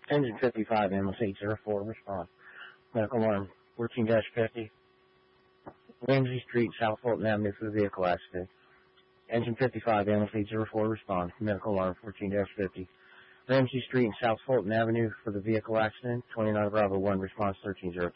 Engine 55, ambulance 804, response. Medical alarm 14-50. Ramsey Street, South Fulton Avenue for the vehicle accident. Engine 55, ambulance 804, response. Medical alarm 14-50. Ramsey Street and South Fulton Avenue for the vehicle accident. 29 Bravo 1, response 1302.